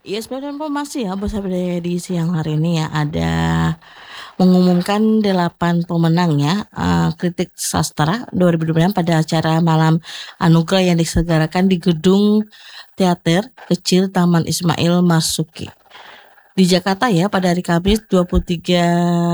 Iya, sebenarnya informasi ya bersama di siang hari ini ya ada mengumumkan 8 pemenang ya kritik sastra 2026 pada acara malam anugerah yang diselenggarakan di gedung teater kecil Taman Ismail Marzuki di Jakarta ya pada hari Kamis 23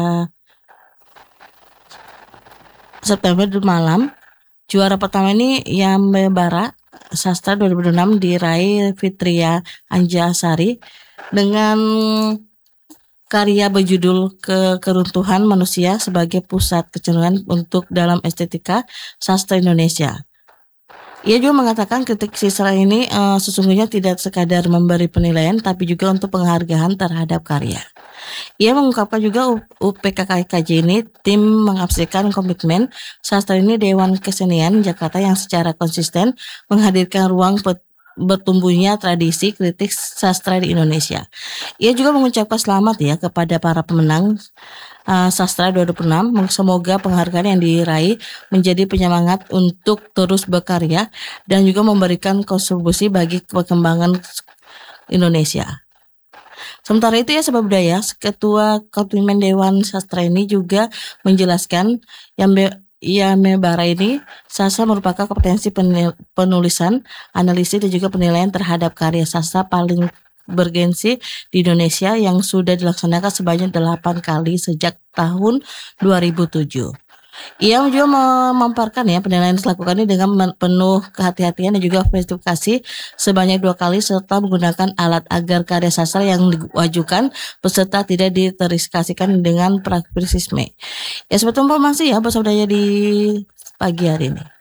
September malam. Juara pertama ini Yambara Sastra 2006 diraih Fitria Anjasari dengan karya berjudul Keruntuhan Manusia sebagai Pusat Kecenderungan untuk dalam Estetika Sastra Indonesia. Ia juga mengatakan kritik sastra ini sesungguhnya tidak sekadar memberi penilaian tapi juga untuk penghargaan terhadap karya. Ia mengungkapkan juga UPKKJ ini tim mengabsen komitmen sastra ini Dewan Kesenian Jakarta yang secara konsisten menghadirkan ruang bertumbuhnya tradisi kritik sastra di Indonesia. Ia juga mengucapkan selamat ya kepada para pemenang Sastra 2006. Semoga penghargaan yang diraih menjadi penyemangat untuk terus berkarya dan juga memberikan kontribusi bagi perkembangan Indonesia. Sementara itu ya Sobat Budaya, Ketua Kontimen Dewan Sastra ini juga menjelaskan yang Yamebara ini sastra merupakan kompetensi penulisan, analisis dan juga penilaian terhadap karya sastra paling bergensi di Indonesia yang sudah dilaksanakan sebanyak 8 kali sejak tahun 2007. Ia juga memaparkan ya penilaian yang dilakukan ini dengan penuh kehati-hatian dan juga verifikasi sebanyak 2 kali serta menggunakan alat agar karya sastra yang diwajukan peserta tidak diterifikasikan dengan praktisisme. Ya seperti informasi ya bersama di pagi hari ini.